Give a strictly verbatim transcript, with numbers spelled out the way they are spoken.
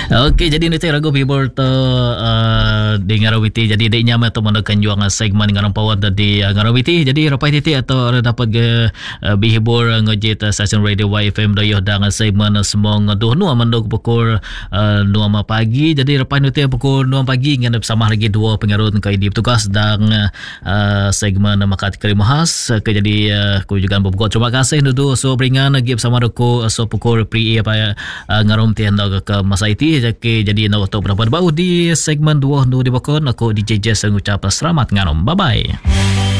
Okey, jadi nanti ragu people to uh, di ngarawiti jadi dek nyama to mendekan juang segmen ngarang pawat di uh, ngarawiti jadi rapai titi atau dapat ke uh, bihibur ngojit uh, stasiun radio Y F M doyo dang segmen semong duh nu mandok pukul uh, dua pagi jadi rapai nanti pukul dua pagi ngan bersama lagi dua pengarut ke di tugas dang uh, segmen makat kerim khas ke jadi uh, ku juga berbuat terima kasih dulu so beringan lagi bersama aku so pukul pri apa uh, ngarum tian ke masa itu jadi jadi nak untuk berapa bau di segmen dua nu di bakon aku D J Jess ngucap selamat ngarum bye bye.